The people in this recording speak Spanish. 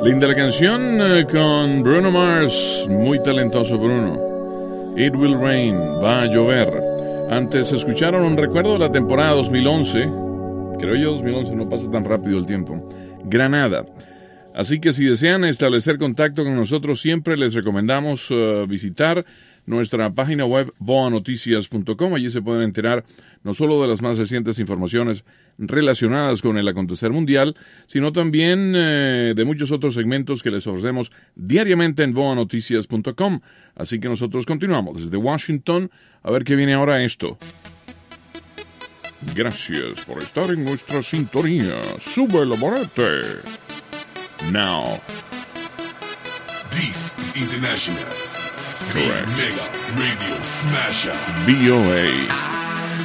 Linda la canción con Bruno Mars, muy talentoso Bruno. It Will Rain, va a llover. Antes escucharon un recuerdo de la temporada 2011. Creo yo 2011, no pasa tan rápido el tiempo. Granada. Así que si desean establecer contacto con nosotros, siempre les recomendamos visitar nuestra página web voanoticias.com. Allí se pueden enterar no solo de las más recientes informaciones relacionadas con el acontecer mundial, sino también de muchos otros segmentos que les ofrecemos diariamente en voanoticias.com. Así que nosotros continuamos desde Washington a ver qué viene ahora esto. Gracias por estar en nuestra sintonía. Sube la bonete. Now. This is International. Correct. Big Mega Radio Smasher. VOA.